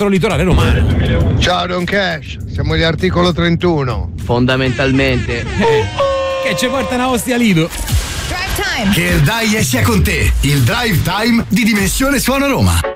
nostro litorale romano. Ciao Don Cash, siamo gli articolo 31. Fondamentalmente. Che ci portano a Ostia Lido. Drive time. Che il dai sia con te. Il drive time di Dimensione Suona Roma.